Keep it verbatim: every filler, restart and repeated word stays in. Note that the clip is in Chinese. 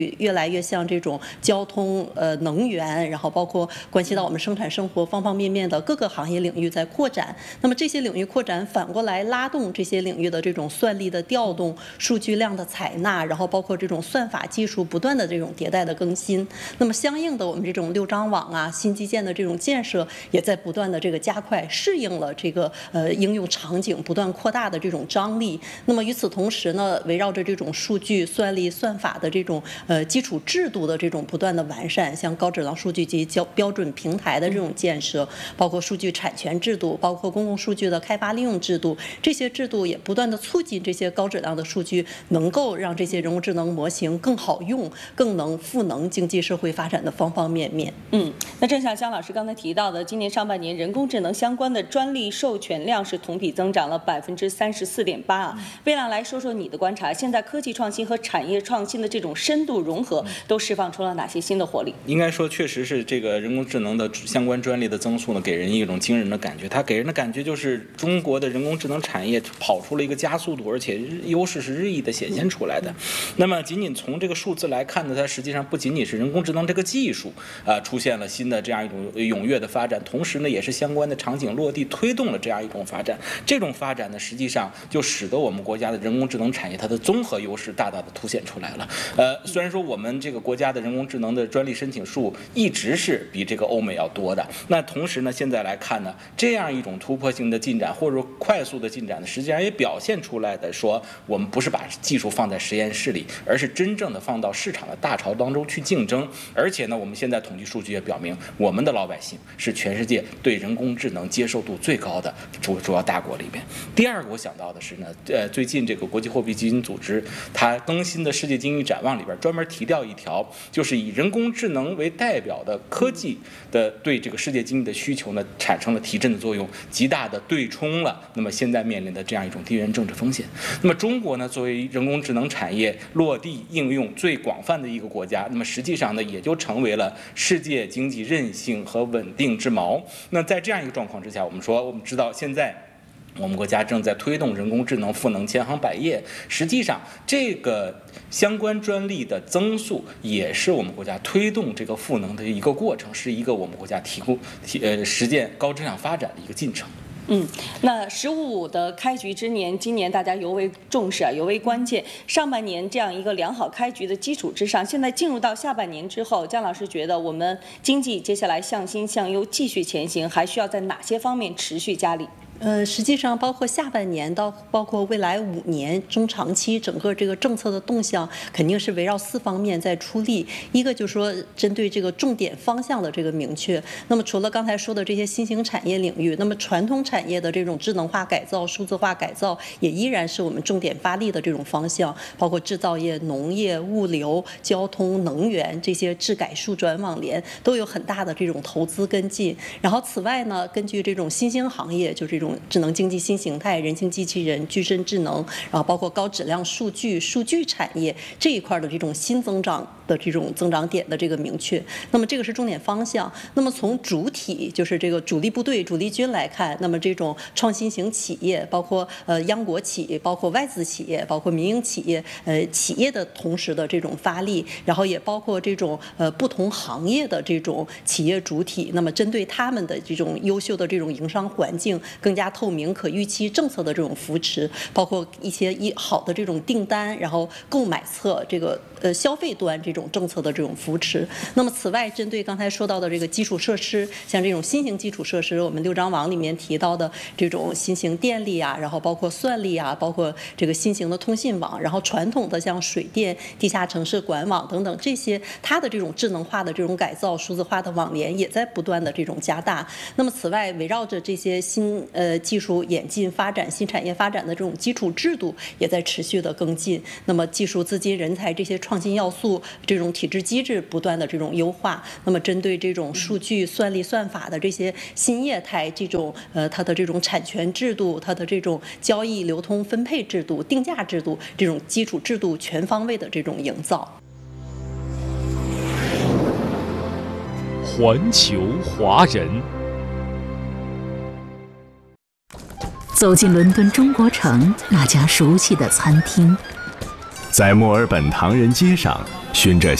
越来越向这种交通、呃能源，然后包括关系到我们生产生活方方面面的各个行业领域在扩展。那么这些领域扩展，反过来拉动这些领域的这种算力的调动、数据量的采纳，然后包括这种算法技术不断的这种迭代的更新。那么相应的，我们这种六张网啊、新基建的这种建设，也在不断的这个加快，适应了这个呃应用场景不断扩大的这种张力。那么与此同时呢，围绕着这种数据、算力、算法的这种呃基础制度的这种不断的完善，像高质量数据及标标准平台的这种建设，包括数据产权制度，包括公共数据的开发利用制度，这些制度也不断的促进这些高质量的数据能够让这些人工智能模型更好用，更能赋能经济社会发展的方方面面。 嗯，那正像姜老师刚才提到的，今年上半年人工智能相关的专利授权量是同比增长了百分之三十四点八啊。魏亮来说说你的观察，现在科技创新和产业创新的这种深度融合，都释放出了哪些新的活力？ 应该说，确实是这个人工智能的相关专利的增速呢，给人一种惊人的感觉。它给人的感觉就是中国的人工智能产业跑出了一个加速度，而且优势是日益的显现出来的。那么，仅仅从这个数字来看呢，它实际上不仅仅是人工智能这个技术啊、呃、出现了新的这样一种踊跃的发展，同时呢，也是相关的场景落地推动了这样一种发展。这种发展呢，实际上就使得我们国家的人工智能产业它的综合优势大大的凸显出来了。呃，虽然说我们这个国家的人工智能的专利申请数一直是比这个欧美要多的，那同时呢，现在来看呢，这样一种突破性的进展或者快速的进展呢，实际上也表现出来的说，我们不是把技术放在实验室里，而是真正的放到市场的大潮当中去竞争。而且呢，我们现在统计数据也表明，我们的老百姓是全世界对人工智能接受度最高的主主要大国里边。第二个我想到的是呢，呃，最近这个国际货币基金组织它更新的世界经济展望里边专门提到一条，就是以人工智能为代表的科技的对这个世界经济的需求呢，产生了提振的作用，极大的对冲了那么现在面临的这样一种地缘政治风险。那么中国呢，作为人工智能产业落地应用最广泛的一个国家，那么实际上呢，也就成为了世界经济韧性和稳定之锚。那在这样一个状况之下，我们说，我们知道现在我们国家正在推动人工智能赋能千行百业，实际上这个相关专利的增速也是我们国家推动这个赋能的一个过程，是一个我们国家提供提呃实践高质量发展的一个进程。 嗯，那“十五五”的开局之年，今年大家尤为重视啊，尤为关键。上半年这样一个良好开局的基础之上，现在进入到下半年之后，姜老师觉得我们经济接下来向新向优继续前行，还需要在哪些方面持续加力？ 呃，实际上包括下半年到包括未来五年中长期整个这个政策的动向，肯定是围绕四方面在出力。一个就是说针对这个重点方向的这个明确。那么除了刚才说的这些新兴产业领域，那么传统产业的这种智能化改造、数字化改造，也依然是我们重点发力的这种方向。包括制造业、农业、物流、交通、能源这些智改数转网联都有很大的这种投资跟进。然后此外呢，根据这种新兴行业，就这种智能经济新形态、人形机器人、具身智能，然后包括高质量数据、数据产业这一块的这种新增长的这种增长点的这个明确。那么这个是重点方向。那么从主体就是这个主力部队、主力军来看，那么这种创新型企业，包括呃央国企、包括外资企业、包括民营企业，呃企业的同时的这种发力，然后也包括这种呃不同行业的这种企业主体，那么针对他们的这种优秀的这种营商环境更加透明、可预期政策的这种扶持，包括一些一好的这种订单，然后购买侧这个呃消费端这种政策的这种扶持。那么此外，针对刚才说到的这个基础设施，像这种新型基础设施，我们六张网里面提到的这种新型电力啊，然后包括算力啊，包括这个新型的通信网，然后传统的像水电、地下城市管网等等这些，它的这种智能化的这种改造、数字化的网联也在不断的这种加大。那么此外，围绕着这些新呃技术演进发展、新产业发展的这种基础制度也在持续的更进。那么技术、资金、人才这些创新要素，这种体制机制不断的这种优化。那么针对这种数据、算力、算法的这些新业态，这种呃它的这种产权制度、它的这种交易流通分配制度、定价制度这种基础制度全方位的这种营造。 环球华人。 走进伦敦中国城那家熟悉的餐厅， 在墨尔本唐人街上循着